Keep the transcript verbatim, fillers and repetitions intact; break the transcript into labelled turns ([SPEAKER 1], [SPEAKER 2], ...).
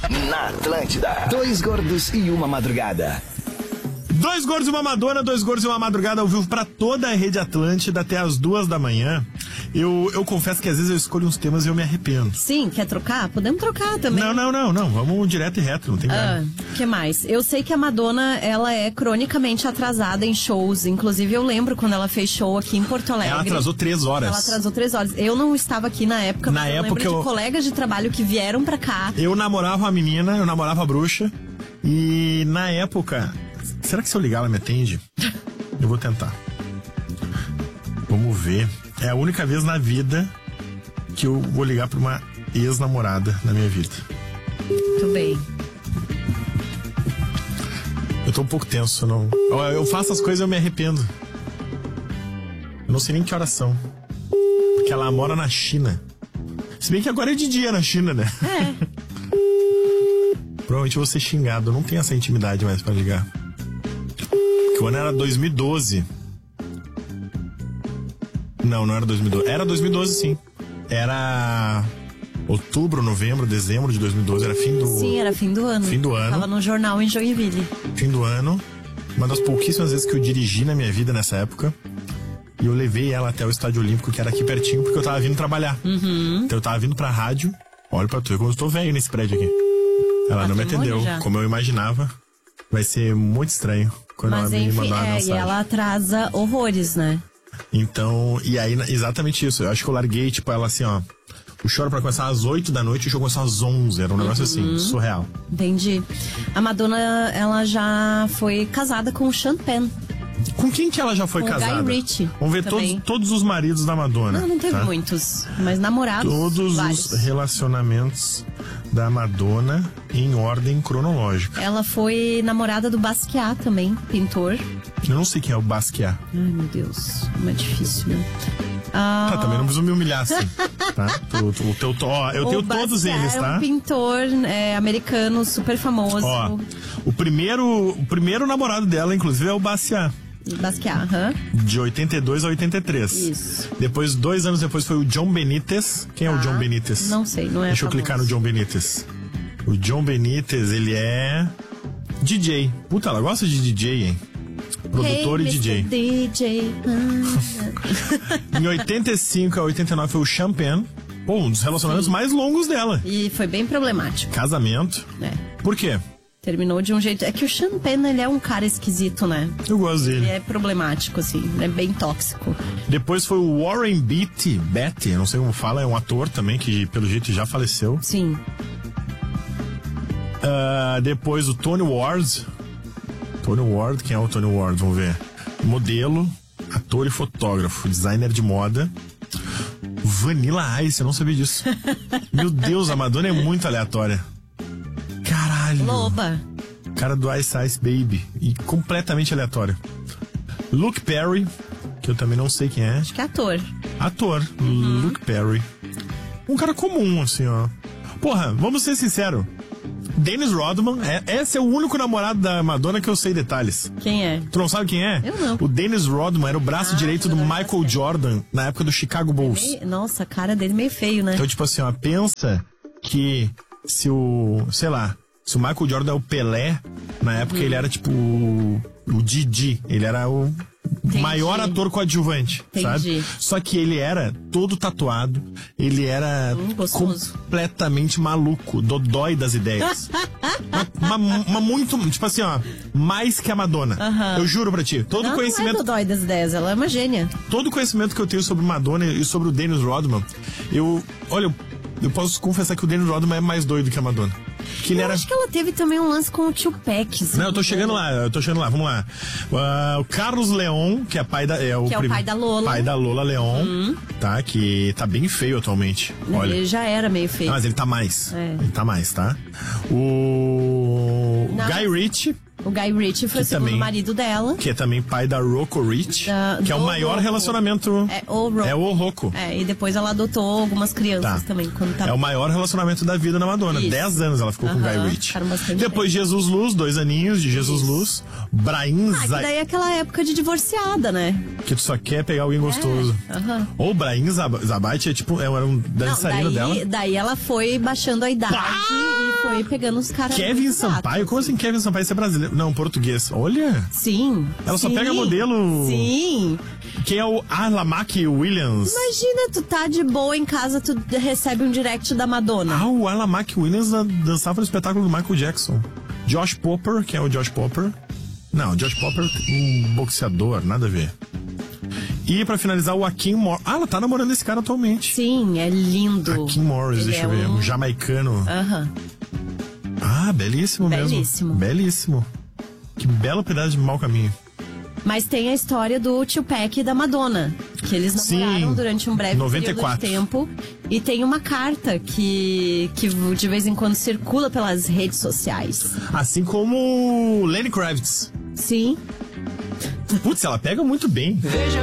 [SPEAKER 1] Na Atlântida. Dois gordos e uma madrugada.
[SPEAKER 2] Dois gordos e uma Madonna, dois gordos e uma madrugada ao vivo pra toda a Rede Atlântida até as duas da manhã. Eu, eu confesso que às vezes eu escolho uns temas e eu me arrependo.
[SPEAKER 3] Sim, quer trocar? Podemos trocar também.
[SPEAKER 2] Não, não, não, não. Vamos direto e reto, não tem nada.
[SPEAKER 3] Ah, que mais? Eu sei que a Madonna, ela é cronicamente atrasada em shows. Inclusive, eu lembro quando ela fez show aqui em Porto Alegre.
[SPEAKER 2] Ela atrasou três horas.
[SPEAKER 3] Ela atrasou três horas. Eu não estava aqui na época,
[SPEAKER 2] Na
[SPEAKER 3] mas eu
[SPEAKER 2] época
[SPEAKER 3] lembro
[SPEAKER 2] eu-
[SPEAKER 3] de colegas de trabalho que vieram pra cá.
[SPEAKER 2] Eu namorava a menina, eu namorava a bruxa. E na época... Será que se eu ligar ela me atende? Eu vou tentar. Vamos ver. É a única vez na vida que eu vou ligar pra uma ex-namorada na minha vida.
[SPEAKER 3] Muito bem.
[SPEAKER 2] Eu tô um pouco tenso, não. Eu, eu faço as coisas e eu me arrependo. Eu não sei nem que horas são. Porque ela mora na China. Se bem que agora é de dia na China, né?
[SPEAKER 3] É.
[SPEAKER 2] Provavelmente eu vou ser xingado. Eu não tenho essa intimidade mais pra ligar. Porque o ano era dois mil e doze. Não, não era dois mil e doze. Era dois mil e doze, sim. Era outubro, novembro, dezembro de dois mil e doze. Era fim do...
[SPEAKER 3] Sim, era fim do ano.
[SPEAKER 2] Fim do ano.
[SPEAKER 3] Tava no jornal em Joinville.
[SPEAKER 2] Fim do ano. Uma das pouquíssimas vezes que eu dirigi na minha vida nessa época. E eu levei ela até o Estádio Olímpico, que era aqui pertinho, porque eu tava vindo trabalhar.
[SPEAKER 3] Uhum.
[SPEAKER 2] Então eu tava vindo pra rádio. Olha pra tu, como eu tô velho nesse prédio aqui. Ela não me
[SPEAKER 3] Patrimônio
[SPEAKER 2] atendeu,
[SPEAKER 3] já.
[SPEAKER 2] como eu imaginava. Vai ser muito estranho quando
[SPEAKER 3] Mas
[SPEAKER 2] ela me
[SPEAKER 3] enfim,
[SPEAKER 2] mandar uma
[SPEAKER 3] é, e
[SPEAKER 2] mensagem.
[SPEAKER 3] ela atrasa horrores, né?
[SPEAKER 2] Então, e aí, exatamente isso. Eu acho que eu larguei, tipo, ela assim, ó. O show era pra começar às oito da noite e o show começou às onze. Era um negócio assim, surreal.
[SPEAKER 3] Entendi. A Madonna, ela já foi casada com o Sean Penn.
[SPEAKER 2] Com quem que ela já foi
[SPEAKER 3] Com o Guy
[SPEAKER 2] casada?
[SPEAKER 3] Ritchie
[SPEAKER 2] Vamos ver todos,
[SPEAKER 3] também.
[SPEAKER 2] todos os maridos da Madonna.
[SPEAKER 3] Não, não teve
[SPEAKER 2] tá?
[SPEAKER 3] muitos, mas namorados,
[SPEAKER 2] Todos
[SPEAKER 3] vários.
[SPEAKER 2] os relacionamentos da Madonna em ordem cronológica.
[SPEAKER 3] Ela foi namorada do Basquiat também, pintor.
[SPEAKER 2] Eu não sei quem é o Basquiat.
[SPEAKER 3] Ai, meu Deus, como é difícil, né? Ah,
[SPEAKER 2] Tá, também não precisa me humilhar assim, tá? Tu, tu, o teu, to- ó, eu
[SPEAKER 3] o
[SPEAKER 2] tenho todos
[SPEAKER 3] Basquiat
[SPEAKER 2] eles,
[SPEAKER 3] é
[SPEAKER 2] tá?
[SPEAKER 3] um pintor é, americano super famoso.
[SPEAKER 2] Ó, o primeiro, o primeiro namorado dela, inclusive, é o Basquiat.
[SPEAKER 3] Basquiat, aham.
[SPEAKER 2] De oitenta e dois a oitenta e três.
[SPEAKER 3] Isso.
[SPEAKER 2] Depois, dois anos depois, foi o John Benitez. Quem é o
[SPEAKER 3] Tá.
[SPEAKER 2] John Benitez?
[SPEAKER 3] Não sei, não é
[SPEAKER 2] Deixa eu
[SPEAKER 3] famoso.
[SPEAKER 2] clicar no John Benitez. O John Benitez, ele é D J. Puta, ela gosta de D J, hein? Produtor
[SPEAKER 3] Hey,
[SPEAKER 2] e D J.
[SPEAKER 3] mister D J.
[SPEAKER 2] Em oitenta e cinco a oitenta e nove foi o Champagne. Pô, um dos relacionamentos
[SPEAKER 3] Sim.
[SPEAKER 2] mais longos dela.
[SPEAKER 3] E foi bem problemático,
[SPEAKER 2] Casamento.
[SPEAKER 3] né?
[SPEAKER 2] Por quê?
[SPEAKER 3] Terminou de um jeito... É que o Sean Penn, ele é um cara esquisito, né?
[SPEAKER 2] Eu gosto dele.
[SPEAKER 3] Ele é problemático, assim. Ele é bem tóxico.
[SPEAKER 2] Depois foi o Warren Beatty, Beatty, não sei como fala, é um ator também que pelo jeito já faleceu.
[SPEAKER 3] Sim.
[SPEAKER 2] Ah, depois o Tony Ward. Tony Ward, quem é o Tony Ward? Vamos ver. Modelo, ator e fotógrafo, designer de moda. Vanilla Ice, eu não sabia disso. Meu Deus, a Madonna é muito aleatória. Caralho.
[SPEAKER 3] Loba.
[SPEAKER 2] Cara do Ice Ice Baby. E completamente aleatório. Luke Perry, que eu também não sei quem é.
[SPEAKER 3] Acho que é ator.
[SPEAKER 2] Ator, Luke Perry. Um cara comum, assim, ó. Porra, vamos ser sinceros. Dennis Rodman, é, esse é o único namorado da Madonna que eu sei detalhes.
[SPEAKER 3] Quem é?
[SPEAKER 2] Tu não sabe quem é?
[SPEAKER 3] Eu não.
[SPEAKER 2] O Dennis Rodman era o braço
[SPEAKER 3] Ah,
[SPEAKER 2] direito do
[SPEAKER 3] jogador de
[SPEAKER 2] Michael
[SPEAKER 3] basquete.
[SPEAKER 2] Jordan na época do Chicago Bulls.
[SPEAKER 3] Meio- Nossa, a cara dele meio feio, né?
[SPEAKER 2] Então, tipo assim, ó, pensa que se o, sei lá, se o Michael Jordan é o Pelé, na época
[SPEAKER 3] Hum.
[SPEAKER 2] ele era tipo o, o Didi, ele era o
[SPEAKER 3] Entendi.
[SPEAKER 2] maior ator coadjuvante,
[SPEAKER 3] Entendi.
[SPEAKER 2] sabe? Só que ele era todo tatuado, ele era
[SPEAKER 3] Hum, gostoso.
[SPEAKER 2] completamente maluco, dodói das ideias. Mas muito, tipo assim, ó, mais que a Madonna.
[SPEAKER 3] Aham.
[SPEAKER 2] Eu juro pra ti, todo
[SPEAKER 3] Ela
[SPEAKER 2] conhecimento
[SPEAKER 3] não é dodói das ideias, ela é uma gênia.
[SPEAKER 2] todo o conhecimento que eu tenho sobre Madonna e sobre o Dennis Rodman, eu, olha, eu, eu posso confessar que o Dennis Rodman é mais doido que a Madonna. Que ele
[SPEAKER 3] Eu
[SPEAKER 2] era...
[SPEAKER 3] acho que ela teve também um lance com o tio Peck.
[SPEAKER 2] Não, eu tô chegando lá, eu tô chegando lá, vamos lá. Uh, o Carlos Leon, que é pai da... É o,
[SPEAKER 3] Que é o
[SPEAKER 2] prim-
[SPEAKER 3] pai da Lola.
[SPEAKER 2] Pai da Lola Leon, tá? Que tá bem feio atualmente. Olha.
[SPEAKER 3] Ele já era meio feio.
[SPEAKER 2] Ah, mas ele tá mais.
[SPEAKER 3] É.
[SPEAKER 2] Ele tá mais, tá? O
[SPEAKER 3] Não,
[SPEAKER 2] Guy
[SPEAKER 3] mas-
[SPEAKER 2] Ritchie,
[SPEAKER 3] O Guy Ritchie foi
[SPEAKER 2] Que
[SPEAKER 3] o segundo
[SPEAKER 2] também-
[SPEAKER 3] marido dela.
[SPEAKER 2] que é também pai da Rocco Rich,
[SPEAKER 3] Da-
[SPEAKER 2] que é o
[SPEAKER 3] do
[SPEAKER 2] maior
[SPEAKER 3] Rocco.
[SPEAKER 2] relacionamento...
[SPEAKER 3] É o Rocco.
[SPEAKER 2] É o Rocco.
[SPEAKER 3] É, e depois ela adotou algumas crianças
[SPEAKER 2] Tá.
[SPEAKER 3] também. Quando tá...
[SPEAKER 2] É o maior relacionamento da vida da Madonna.
[SPEAKER 3] Isso.
[SPEAKER 2] Dez anos ela ficou com o
[SPEAKER 3] Aham,
[SPEAKER 2] Guy Ritchie.
[SPEAKER 3] ficaram bastante
[SPEAKER 2] Depois Jesus Luz, dois aninhos de Jesus Luz. Brahim
[SPEAKER 3] Ah, que
[SPEAKER 2] Zai...
[SPEAKER 3] daí é aquela época de divorciada, né?
[SPEAKER 2] Que tu só quer pegar alguém gostoso.
[SPEAKER 3] Aham.
[SPEAKER 2] Ou Brahim Zab- Zabate é tipo, é, era um
[SPEAKER 3] Não,
[SPEAKER 2] dançarino
[SPEAKER 3] daí,
[SPEAKER 2] dela.
[SPEAKER 3] daí ela foi baixando a idade
[SPEAKER 2] Pá!
[SPEAKER 3] e foi pegando os caras.
[SPEAKER 2] Kevin Sampaio? Como assim Kevin Sampaio? Isso é brasileiro? Não, português. Olha.
[SPEAKER 3] Sim.
[SPEAKER 2] Ela
[SPEAKER 3] sim,
[SPEAKER 2] só pega modelo.
[SPEAKER 3] Sim.
[SPEAKER 2] Quem é o Arlamak Williams?
[SPEAKER 3] Imagina, tu tá de boa em casa, tu recebe um direct da Madonna.
[SPEAKER 2] Ah, o Arlamak Williams dançava no espetáculo do Michael Jackson. Josh Popper, quem é o Josh Popper? Não, Josh Popper, um boxeador, nada a ver. E pra finalizar, o Akim Morris. Ah, ela tá namorando esse cara atualmente.
[SPEAKER 3] Sim, é lindo.
[SPEAKER 2] Akim Morris,
[SPEAKER 3] Ele
[SPEAKER 2] deixa
[SPEAKER 3] é
[SPEAKER 2] eu ver.
[SPEAKER 3] um-
[SPEAKER 2] Um jamaicano.
[SPEAKER 3] Aham.
[SPEAKER 2] Ah, belíssimo,
[SPEAKER 3] Belíssimo.
[SPEAKER 2] mesmo. Belíssimo. Que belo pedaço de mau caminho.
[SPEAKER 3] Mas tem a história do Tupac e da Madonna, que eles namoraram
[SPEAKER 2] Sim,
[SPEAKER 3] durante um breve
[SPEAKER 2] noventa e quatro.
[SPEAKER 3] período de tempo. E tem uma carta que, que de vez em quando circula pelas redes sociais.
[SPEAKER 2] Assim como o Lenny Kravitz.
[SPEAKER 3] Sim.
[SPEAKER 2] Putz, ela pega muito bem.